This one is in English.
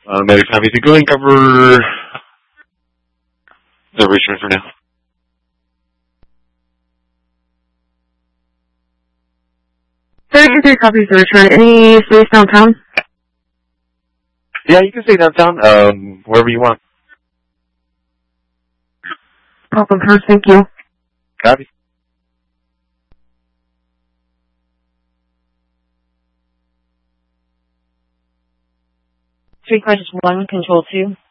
Medic copy. Go ahead and cover the Richmond for now. 33 copies of Richmond. Any space downtown? Yeah, you can stay downtown, wherever you want. Awesome, first, thank you. Copy. Three Crisis 1, Control 2.